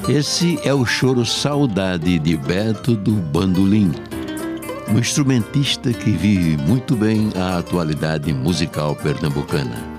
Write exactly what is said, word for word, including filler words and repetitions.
Esse é o choro Saudade de Beto do Bandolim, um instrumentista que vive muito bem a atualidade musical pernambucana.